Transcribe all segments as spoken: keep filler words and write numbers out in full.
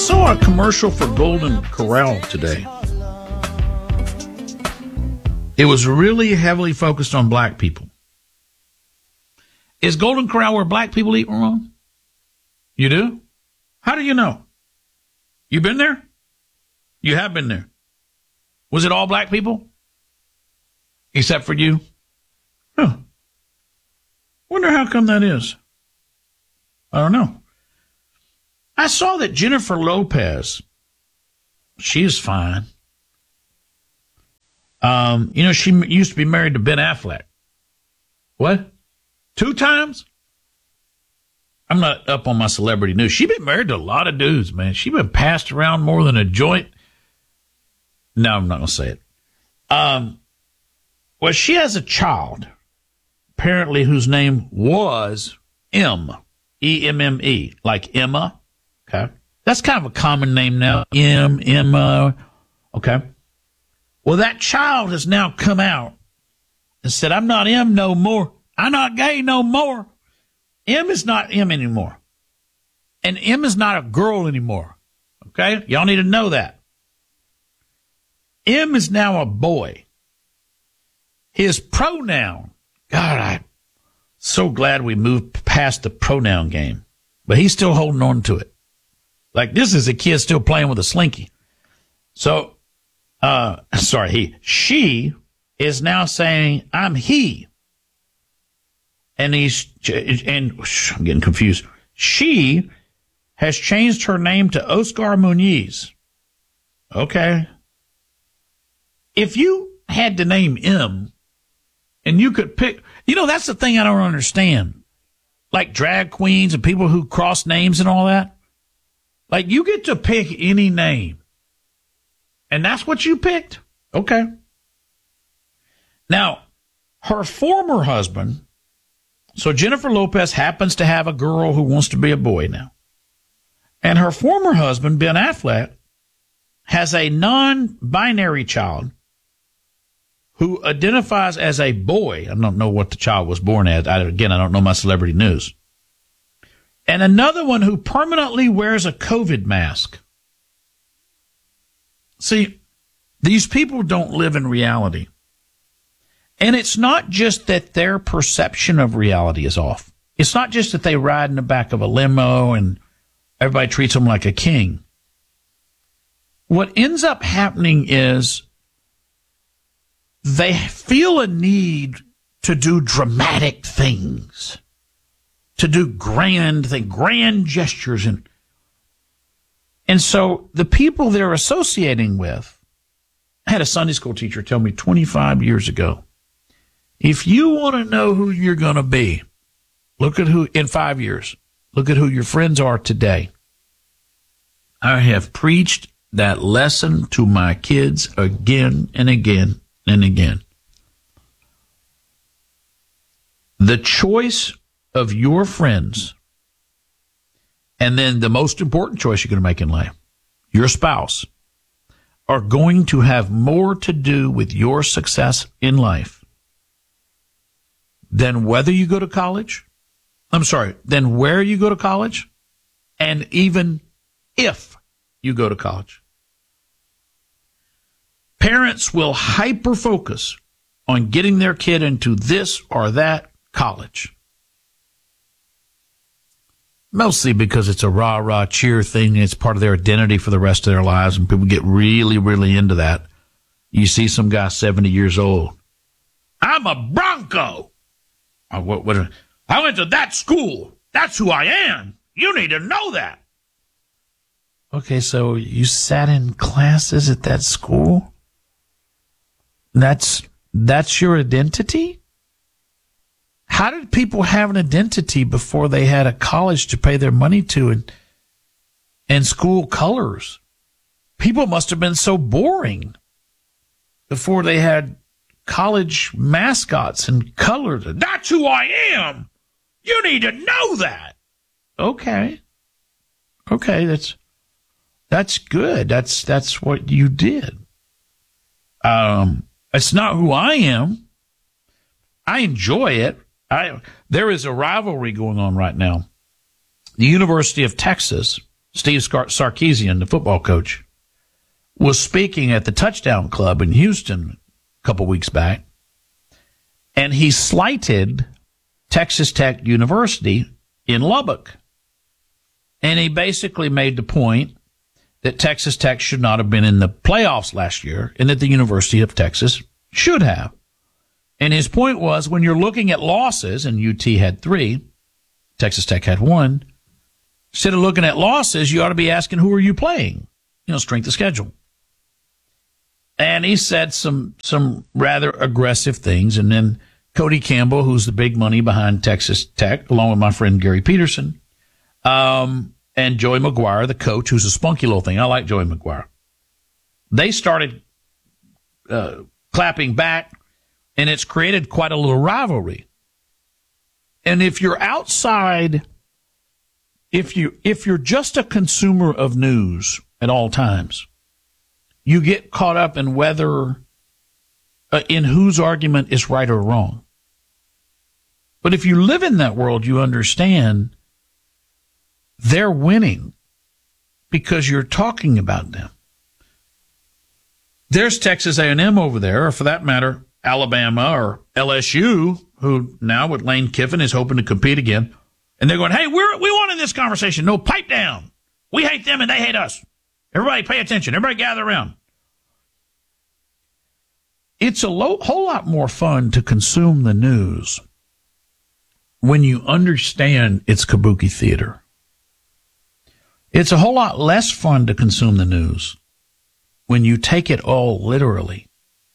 saw a commercial for Golden Corral today. It was really heavily focused on black people. Is Golden Corral where black people eat, Ramon? You do? How do you know? You been there? You have been there. Was it all black people? Except for you? Huh. Wonder how come that is. I don't know. I saw that Jennifer Lopez, she's fine. Um, you know, she used to be married to Ben Affleck. What? Two times? I'm not up on my celebrity news. She's been married to a lot of dudes, man. She's been passed around more than a joint. No, I'm not going to say it. Um, well, she has a child, apparently, whose name was M, E M M E, like Emma. Okay. That's kind of a common name now. M, Emma. Okay. Well, that child has now come out and said, I'm not M no more. I'm not gay no more. M is not M anymore. And M is not a girl anymore. Okay? Y'all need to know that. M is now a boy. His pronoun, God, I'm so glad we moved past the pronoun game. But he's still holding on to it. Like, this is a kid still playing with a slinky. So, uh, sorry, he, she is now saying, I'm he. And he's, and I'm getting confused. She has changed her name to Oscar Muniz. Okay. If you had to name M and you could pick, you know, that's the thing I don't understand. Like drag queens and people who cross names and all that. Like, you get to pick any name. And that's what you picked? Okay. Now, her former husband, so Jennifer Lopez happens to have a girl who wants to be a boy now. And her former husband, Ben Affleck, has a non-binary child who identifies as a boy. I don't know what the child was born as. I, again, I don't know my celebrity news. And another one who permanently wears a COVID mask. See, these people don't live in reality. And it's not just that their perception of reality is off. It's not just that they ride in the back of a limo and everybody treats them like a king. What ends up happening is they feel a need to do dramatic things, to do grand things, grand gestures. And, and so the people they're associating with, I had a Sunday school teacher tell me twenty-five years ago, if you want to know who you're going to be, look at who, in five years, look at who your friends are today. I have preached that lesson to my kids again and again and again. The choice of your friends, and then the most important choice you're going to make in life, your spouse, are going to have more to do with your success in life than whether you go to college. I'm sorry, than where you go to college, and even if you go to college. Parents will hyper-focus on getting their kid into this or that college. Mostly because it's a rah-rah cheer thing. It's part of their identity for the rest of their lives, and people get really, really into that. You see some guy seventy years old. I'm a Bronco. Oh, what, what, I went to that school. That's who I am. You need to know that. Okay, so you sat in classes at that school? That's that's your identity? How did people have an identity before they had a college to pay their money to and, and school colors? People must have been so boring before they had college mascots and colors. That's who I am. You need to know that. Okay. Okay, that's that's good. That's that's what you did. Um, it's not who I am. I enjoy it. I there is a rivalry going on right now. The University of Texas Steve Sarkisian, the football coach, was speaking at the Touchdown Club in Houston a couple weeks back, and he slighted Texas Tech University in Lubbock. And he basically made the point that Texas Tech should not have been in the playoffs last year and that the University of Texas should have. And his point was, when you're looking at losses, and U T had three, Texas Tech had one, instead of looking at losses, you ought to be asking, who are you playing? You know, strength of schedule. And he said some some rather aggressive things. And then Cody Campbell, who's the big money behind Texas Tech, along with my friend Gary Peterson, um, and Joey McGuire, the coach, who's a spunky little thing. I like Joey McGuire. They started uh, clapping back, and it's created quite a little rivalry. And if you're outside, if you if you're just a consumer of news at all times, you get caught up in whether uh, in whose argument is right or wrong. But if you live in that world, you understand they're winning because you're talking about them. There's Texas A and M over there, or for that matter, Alabama or L S U, who now with Lane Kiffin is hoping to compete again. And they're going, hey, we're, we want in this conversation. No, pipe down. We hate them and they hate us. Everybody pay attention. Everybody gather around. It's a lo- whole lot more fun to consume the news when you understand it's kabuki theater. It's a whole lot less fun to consume the news when you take it all literally.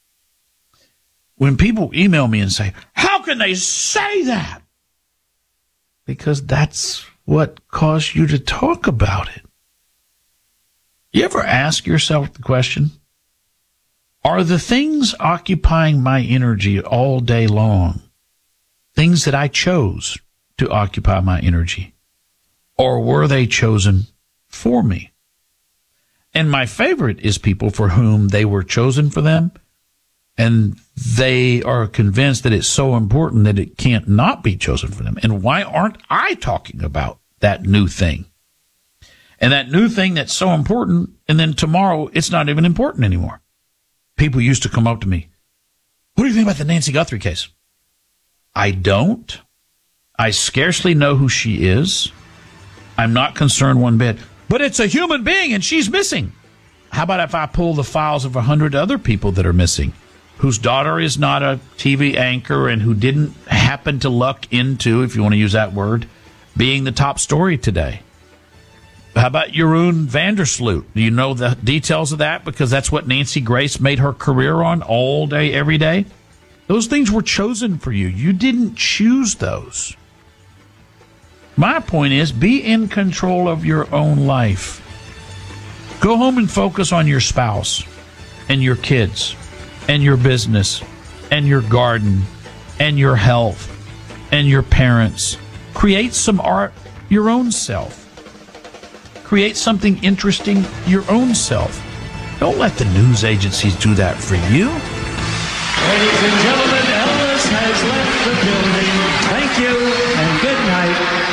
When people email me and say, how can they say that? Because that's what caused you to talk about it. You ever ask yourself the question, are the things occupying my energy all day long things that I chose to occupy my energy? Or were they chosen for me? And my favorite is people for whom they were chosen for them, and they are convinced that it's so important that it can't not be chosen for them. And why aren't I talking about that new thing? And that new thing that's so important, and then tomorrow it's not even important anymore. People used to come up to me, what do you think about the Nancy Guthrie case? I don't. I scarcely know who she is. I'm not concerned one bit. But it's a human being and she's missing. How about if I pull the files of a hundred other people that are missing, whose daughter is not a T V anchor and who didn't happen to luck into, if you want to use that word, being the top story today? How about Jeroen Vandersloot? Do you know the details of that? Because that's what Nancy Grace made her career on all day, every day. Those things were chosen for you. You didn't choose those. My point is, be in control of your own life. Go home and focus on your spouse and your kids and your business and your garden and your health and your parents. Create some art your own self. Create something interesting your own self. Don't let the news agencies do that for you. Ladies and gentlemen, Elvis has left the building. Thank you and good night.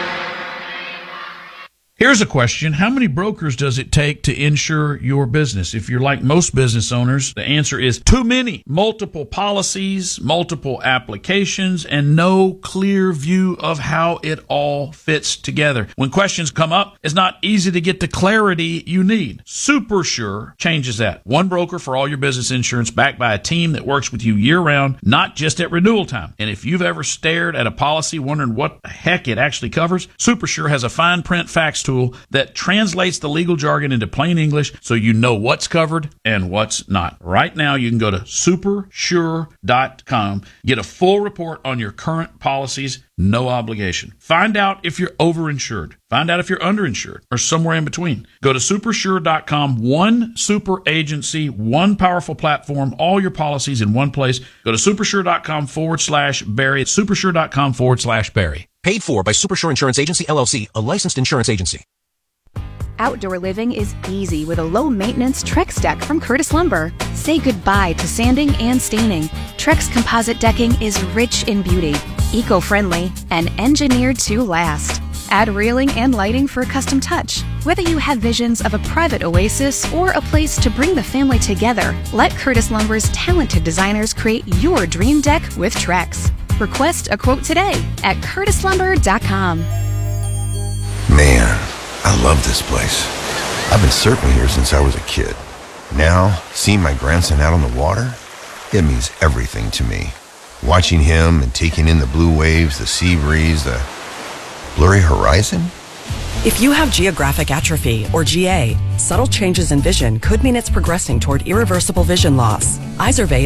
Here's a question. How many brokers does it take to insure your business? If you're like most business owners, the answer is too many. Multiple policies, multiple applications, and no clear view of how it all fits together. When questions come up, it's not easy to get the clarity you need. SuperSure changes that. One broker for all your business insurance, backed by a team that works with you year-round, not just at renewal time. And if you've ever stared at a policy wondering what the heck it actually covers, SuperSure has a fine print fax tool that translates the legal jargon into plain English so you know what's covered and what's not. Right now, you can go to super sure dot com, get a full report on your current policies, no obligation. Find out if you're overinsured. Find out if you're underinsured or somewhere in between. Go to super sure dot com, one super agency, one powerful platform, all your policies in one place. Go to supersure dot com forward slash Barry. supersure dot com forward slash Barry. Paid for by SuperSure Insurance Agency, L L C, a licensed insurance agency. Outdoor living is easy with a low-maintenance Trex deck from Curtis Lumber. Say goodbye to sanding and staining. Trex composite decking is rich in beauty, eco-friendly, and engineered to last. Add railing and lighting for a custom touch with Whether you have visions of a private oasis or a place to bring the family together, let Curtis Lumber's talented designers create your dream deck with Trex. Request a quote today at curtis lumber dot com. Man, I love this place. I've been surfing here since I was a kid. Now, seeing my grandson out on the water, it means everything to me. Watching him and taking in the blue waves, the sea breeze, the blurry horizon. If you have geographic atrophy, or G A, subtle changes in vision could mean it's progressing toward irreversible vision loss. Izervay